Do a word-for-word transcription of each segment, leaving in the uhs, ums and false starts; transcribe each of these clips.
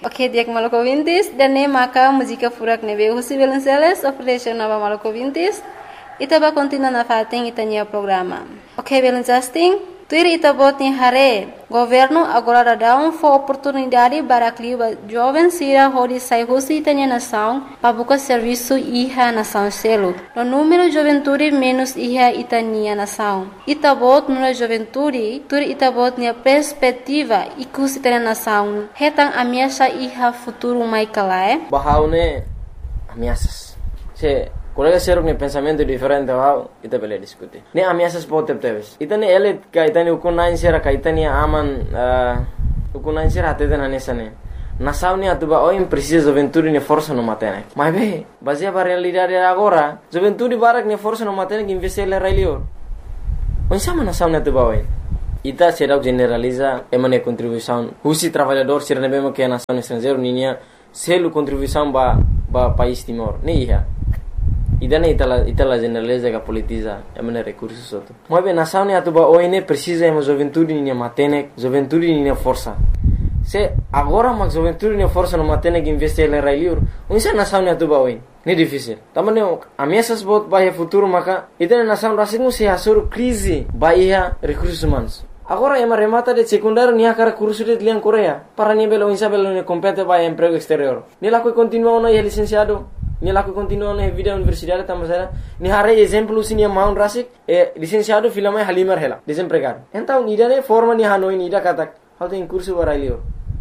Ok, dia Maluku Vintis dan ne maka música furak nebe Husi Belenceles operation nova Maluku Vintis. Ita ba continua na fating itanya programa. Ok, Belencasting, tuir ita bot ni hare. Governo agora dá um for oportunidade para que jovens sira hodi sai Husi itanya nação para buscar serviço iha nação selo. No número juventude menos iha itanya nação. Ita bot no juventude, tuir ita bot ni perspectiva ikus itanya nação. Hetang ameaça iha futuro mai kalae. Bahaune ameaças. Se colega ser um pensamento diferente, wow, ita bele discutir. Ne ameaças pode ter. Ita ne ele ka ita ne ukunain sera ka ita ne aman ukunain sera até na nessa ne. Nação ne atuba oi precisa juventude ne força no matene. Mas bem, baseado na realidade agora, juventude barak ne força no matene que investir le railio. Onde sama nação ne atuba oi. Ita será generaliza emane contribuição. Husi trabalhador ser ne bem que a nação estrangeiro ninya selo contribuição ba ba país Timor. Ne ia. Ida ne itala itala generaliza que politiza emane recursos outro. Mas bem nação ne atuba oi ne precisa ema juventude ninya matene, juventude ninya força. Se agora mas juventude ninya força no matene que investir le railio. Onde sa nação ne atuba oi. Ne difícil. Tamane ameaças bot bahia futuro maka ita nação rasingu se hasur crise bahia recursos humanos. Agora ema remata de secundário nia cara curso de liang Coreia. Para nia belo insa belo ne compete bahia emprego exterior. Ni laku continua na licenciado. Ni laku continua na vida universidade tamasera. Ni hare exemplo sinia Mount Rasik e licenciado filama Halimar hela. Desempregado. Então nida ne forma ni hanoi nida katak. How tem curso barailio.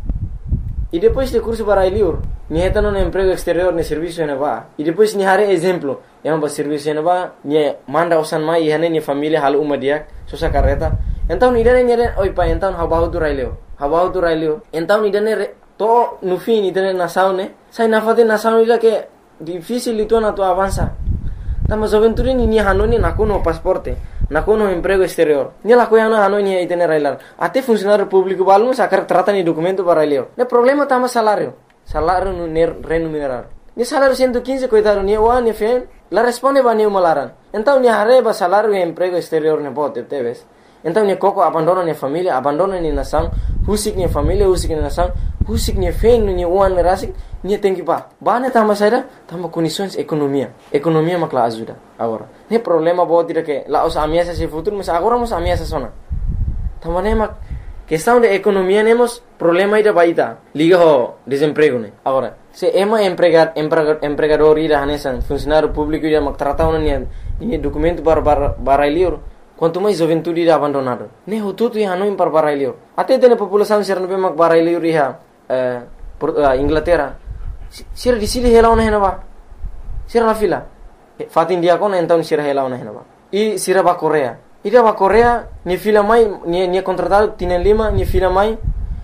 E depois de curso barailio, ni heta no emprego exterior ne serviço ne va. E depois ni hare exemplo. Ema ba serviço ne va, ni manda osan mai hane ni família hal uma dia, sosa carreta. Então nida ne nere oi pa então habahu tu railio. Habahu tu railio. Então nida ne to no fim nida ne nação ne. Sai na fate nação ila que difícil itu na tu avança. Tama juventude ni ni hanoni nakuno pasporte. Nakuno emprego exterior. Ni la coiana hanoni e tener railar. Até funcionário público balum sacar trata ni documento para railio. Ne problema tama salário. Salário no remunerar. Ni salário cento e quinze coitado ni wa ni fen. La responde ba ni malaran. Então ni areba salário e emprego exterior ne bote teves. Então ni coco abandona ni família, abandona ni nação, husik ni família, husik ni nação, husik ni fen ni uan rasik, ni tem que pa. Bane tama saída, tama condições economia. Economia makla ajuda agora. Ne problema bote de que lá os ameaças se futuro, mas agora mos ameaças sona. Tama ne mak questão de economia nemos problema ida baita. Liga ho desemprego ne. Agora, se ema empregar empregador ida hanesan, funcionário público ida mak trata una ni ni documento para barailio. Quanto mais juventude irá abandonado. Ne hututu ia hanoi par barailio. Até tem população ser no bemak barailio riha eh Inglaterra. Sira di sili hela ona henaba. Sira la fila. Fatin dia kona então sira hela ona henaba. I sira ba Korea. Ida ba Korea ni fila mai ni ni contratado tienen lima ni fila mai.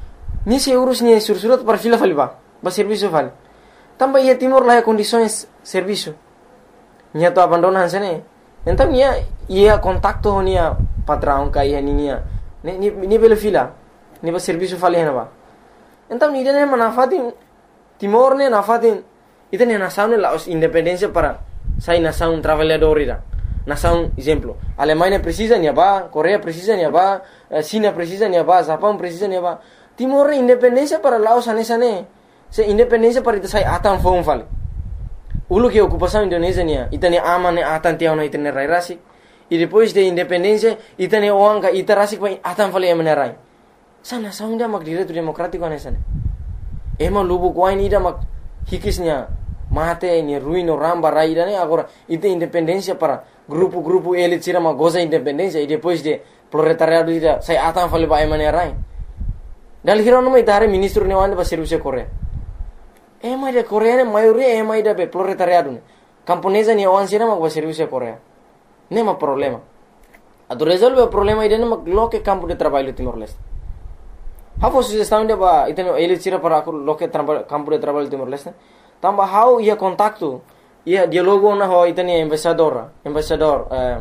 Ni se urus ni sursurat par fila faliba. Ba serviço fali. Tamba ia Timor lá condições serviço. Ni to abandonan sene. Então ia ia contacto nia patrão kai nia ni ni ni bela fila ni ba serviço fali henaba. Então ni dene manafatin Timor ne nafatin ita ne nação ne la independência para sai nação trabalhador ira. Nação exemplo, Alemanha precisa nia ba, Coreia precisa nia ba, China precisa nia ba, Japão precisa nia ba. Timor ne independência para Laos anesa ne. Se independência para ita sai atan fon fali. Ulu que ocupação Indonésia nia, ita ne aman ne atan tiao na ita ne rai rasik. E depois de independência, ita ne oanga ita rasik pa atan fali emane rai. Sa nação dia mak direito democrático anesa ne. Ema lubu kuai ni ida mak hikisnya mate ni ruino ramba rai ida ne agora ita independência para grupo-grupo elit sira mak goza independência e depois de proletariado ida sai atan fali pa emane rai. Dal hiro no mai tare ministro ne wanda ba serviço Coreia. Ema de Coreia ne maioria ema ida be proletariado ne. Camponesa ni awan sira mak ba serviço Coreia. Nema problema. Ado resolve o problema ida ne mak loke campo de trabalho Timor-Leste. How sugestão de ba iteno ele tira para aku loke campo de trabalho Timor-Leste. Tamba how ia contacto ia dialogo na ho itani embaixador, embaixador eh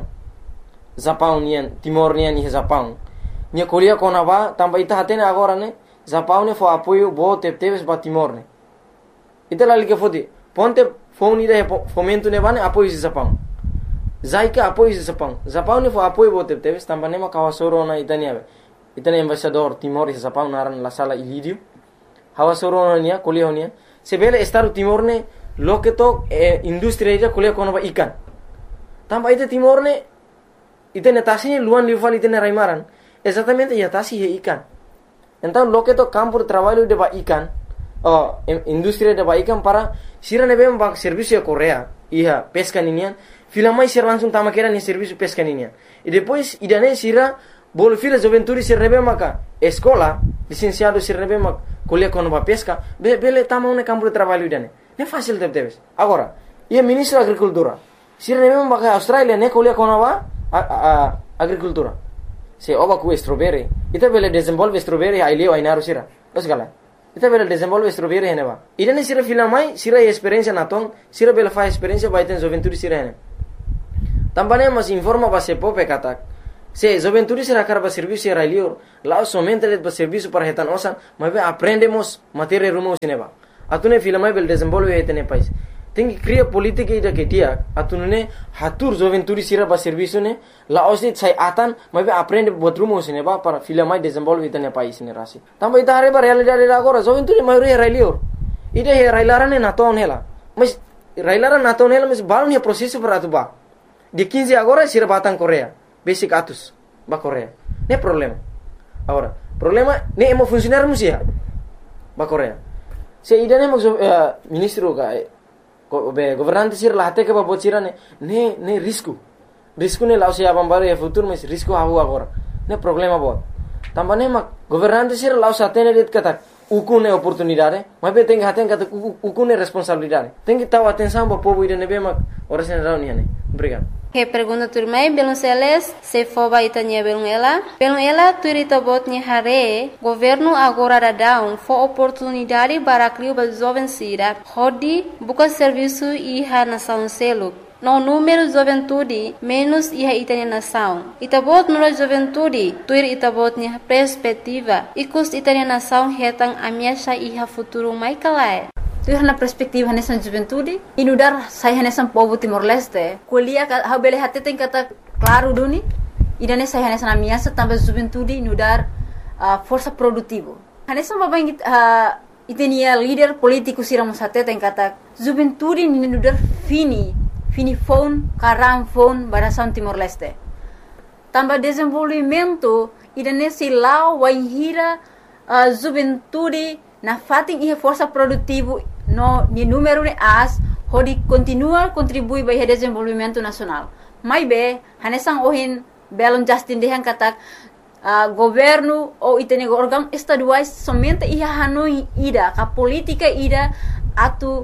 Japão nian Timor nian ni Japão. Nia Coreia kona ba tamba ita hatene agora ne Japão ne fo apoio bo tepteves ba Timor ne. Ita lali que fodi ponte fone ida fomento ne ba ne apoio Japão. Zaika apoio Japão. Japão ne fo apoio bo tepteves tamba ne ma kawasoro na itani ave. Itani embaixador Timor e Japão naran la sala Ilírio. hawa soronia kuliah honia sebele Estado Timor ne loke to eh, industri ida kuliah kono ba ikan tamba ite Timor ne ite netasi luan lival ite raimaran exatamente ya tasi he ikan então loke to campo de trabalho de ba ikan oh industri de ba ikan para sira nebe ba serviço ya Korea iha pesca ninian filamai sira langsung tama kera ni serviço pesca ninian e depois idane sira bolo fila juventude sira nebe maka escola licenciado sira nebe mak kuliah kono ba pesca be bele tama un campo de trabalho idane ne fácil de teves agora ia ministro da agricultura sira nebe maka Australia ne kuliah kono ba a, a, agricultura se oba ku strawberry ita bele desenvolve strawberry ai leo ai naru sira os gala ita bele desenvolve strawberry hene ba idane sira filamai sira experiência na ton sira bele fa experiência ba iten juventude sira hene tambane mas informa ba se pope katak se juventude sira karba serviço era leo lá somente le ba serviço para hetan osan mas aprendemos matéria rumo sineba atune filamai bele desenvolve hetene pais tem que criar política ida que dia atunune hatur juventude sira ba serviço ne la osni sai atan mas aprende botrumo sineba para filamai desenvolve hetene pais ne rasi tamba ita are ba realidade agora juventude maioria era leo ida he railarane na ton hela mas railara na ton hela mas balun he processo para atuba de quinze agora sira batang Korea basic atus ba Korea ne problema agora problema ne emo funcionar musia ba Korea se ida ne mo uh, ministro ga be governante sir la hate ke ba bocira ne ne ne risco risco ne lao se abambare e futuro mas risco hawo agora ne problema bo tambane ma governante sir lao sa tene det kata ukune oportunidade mas be tem haten kata ukune responsabilidade tem que taw atenção ba povo ida ne be ma ora sen rauni ne obrigado. Que pergunta turmai belum seles se foba itanya belum ela belum ela turita botnya hare governo agora da down for oportunidade para criar ba jovem sira hodi buka serviço iha nação selo no número juventude menos iha itanya nação itabot no juventude tuir itabotnya perspectiva ikus itanya nação hetang amiasha iha futuro mai kalai tuir na perspektiva nessa juventude inudar saya nessa povo Timor Leste kuliah ha bele hate tem kata claro duni idane saya nessa amiasa tambah juventude inudar uh, força produtivo nessa babang uh, itenia líder político siramos hate tem kata juventude inudar fini fini phone karam phone barasan Timor Leste tambah desenvolvimento idane silau waihira uh, juventude na fating ihe força produtivo no ni número de as hodi continua contribui para o desenvolvimento nacional mai be hanesang ohin belon Justin dehan katak uh, governo ou itene órgão estaduais somente iha hanoi ida ka política ida atu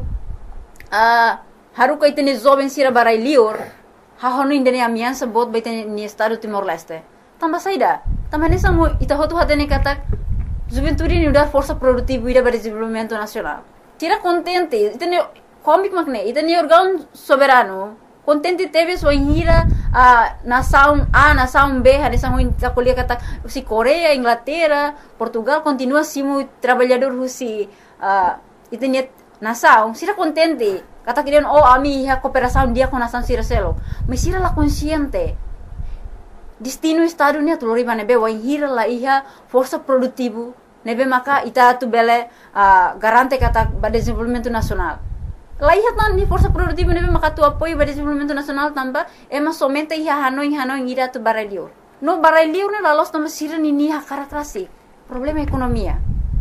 uh, haruka itene jovem sira barai lior ha hanoi indene amiansa bot ba itene ni estado Timor Leste tamba saida tamba hanesang ita hotu hatene katak juventude ni udar força produtiva ida para desenvolvimento nacional tira contente itene comic magne itene órgão soberano contente teve sua inhira a nação A nação B hanesang ita kuliah kata si Korea Inglaterra Portugal continua simo trabalhador husi uh, itene nação sira contente kata kirian oh ami ha cooperação dia com nação sira selo mas sira la consciente destino estado ni tu loriba nebe wa hira la iha força produtivo nebe maka ita tu bele uh, garante kata ba desenvolvimento nacional la iha tan ni força produtivo nebe maka tu apoio ba desenvolvimento nacional tamba ema somente iha hanoi hanoi ira tu baralior no baralior ne la los tamba sira ni ni ha karakrasi problema ekonomia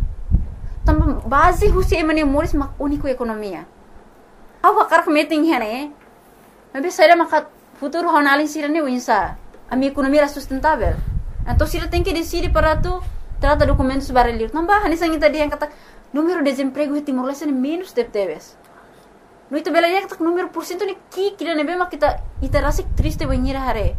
tamba base husi emane moris mak unico ekonomia awa karak meeting hene nebe saira maka futuro honalin sira ne winsa a minha economia era sustentável. Então, se ela tem que decidir para tu, trata documentos baralhos. Não vai, nessa ainda dia kata número de desemprego em Timor Leste é menos de teves. No itu bela dia kata número por cento ni ki kira nebe mak kita ita rasik triste banhira hare.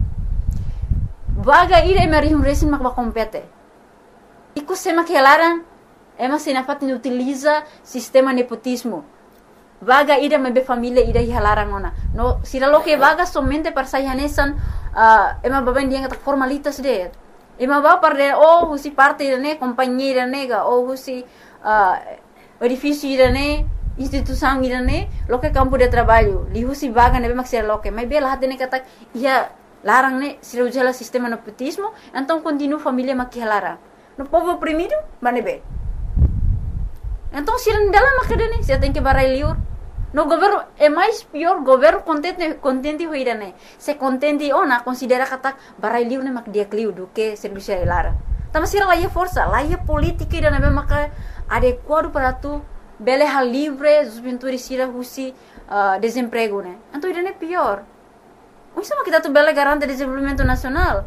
Vaga ira emari um resin mak ba compete. Iku sema que elaran ema sinafat ni utiliza sistema nepotismo. Vaga ida mebe família ida hilarang ona. No sira lo que vaga somente para sayanesan uh, ema baben dia kata formalitas de. Ema ba para oh husi parte ne companhia nega oh husi uh, edifício ne instituição ne lo que campo de trabalho. Li husi vaga nebe mak sira lo que mas bela hatene kata ia larang ne sira ujala sistema nepotismo, então continua família mak hilarang. No povo oprimido, manebe. Então, se não dela macadane, se tem que barai liur. No governo é mais pior, governo contente contente hoira né. Se contente ona considera kata barai liur ne mak dia kliu do que serviço lara. Tama sira lá é força, lá é política ida na maka adequado para tu bele hal livre, juventude sira husi uh, desemprego né. Então ida é pior. O sama kita tu bele garante desenvolvimento nacional.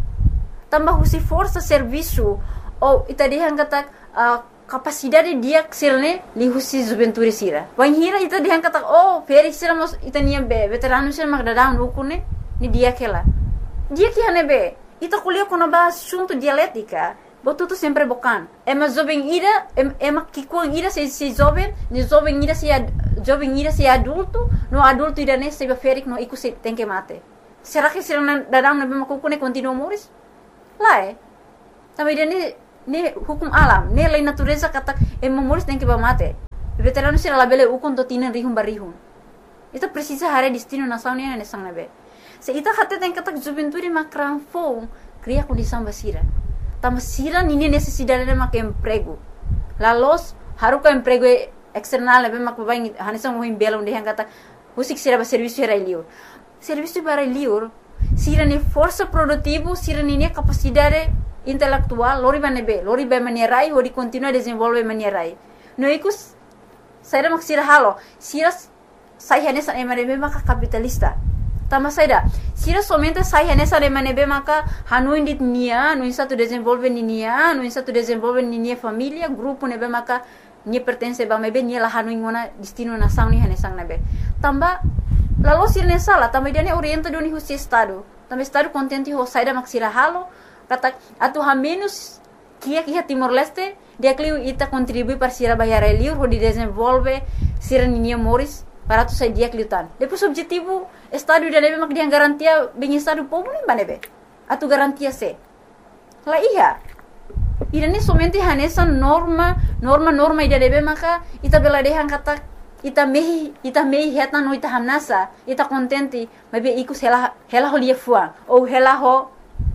Tambah husi força serviço ou ita dihan kata uh, capacidade dia ksilne li husi juventude sira. Wan hira ita dihan kata oh feri sira mos ita nia be veterano sira mak dadang ukune ni dia kela. Dia que hane be ita kuliah kono ba assunto dialética. Botuto sempre bocan. Ema jovem ira ema kikuang ira se se jovem, ni jovem ira se ad, jovem ira se adulto, no adulto ira ne se ba ferik no iku se tem que mate. Será que sira dadang na be makukune continua moris? Lá é. Também ne ne hukum alam, ne lei natureza kata e memoris tem que ba mate. Veterano sira labele ukon to tinan rihum barihum. Ita precisa hare destino nação ne ne sang nabe. Se ita kata tem kata juventude makran fo, cria condição basira. Tama sira nini necessidade de mak emprego. La los haruka emprego external nabe mak babai hanisang mohim belong de kata usik sira ba serviço era liur. Serviço para liur, sira ne força produtivo, sira nini capacidade intelectual, lori ba nebe, lori ba manierai, hori continua desenvolve manierai. No ikus, saya mak sira halo, sira saya nessa emanebe maka capitalista. Tama saida, sira somente saya nessa emanebe maka hanu indit nia, no satu desenvolve nia, no satu desenvolve nia família, grupo nebe maka nia pertence ba mebe nia la hanu ingona destino nação ni hanesang nebe. Tamba lalu sira nessa la, tamba dia ne orienta doni husi estado. Tamba estado contente ho saida mak sira halo. Kata atu ha menos kia kia Timor Leste dia kliu ita contribui para sira bayar liur ho di desenvolve sira ninia moris para tu sai dia kliutan. Depois objetivo estado dia nebe mak dia garantia bem estado povo nem banebe. Atu garantia se. La iya. Ida ni somente hanesa norma norma norma ida nebe maka ita bela dehan kata ita mehi ita mehi heta no ita hamnasa ita contente mebe ikus hela hela ho lia fuang ou hela ho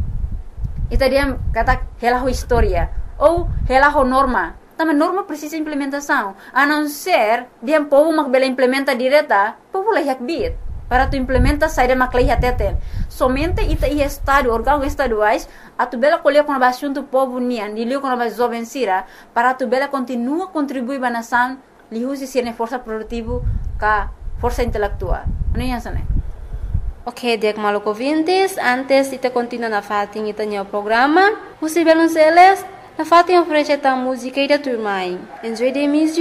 ita dia kata hela ho história ou hela ho norma. Também norma precisa implementação. A não ser dia povo mak bela implementa direta, povo lah yak bit para tu implementa saída mak lah teten. Somente ita i estado órgãos estaduais a tu bela colher com a assunto povo nian, dilio com a jovem sira para tu bela continua contribuir ba nação, li usi sirne força produtivo ka força intelectual. Ano yan sana? Ok, Diak Maluco ouvintes, antes de continuar na fatin ita o programa, você belum seles, na fatin oferece a música e da turma. Enjoy the music.